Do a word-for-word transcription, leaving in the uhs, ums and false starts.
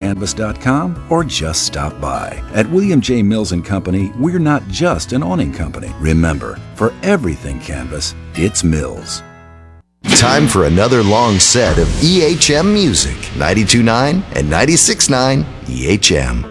canvas dot com or just stop by. At William J. Mills and Company, we're not just an awning company. Remember, for everything canvas, it's Mills. Time for another long set of E H M music. ninety-two point nine and ninety-six point nine E H M.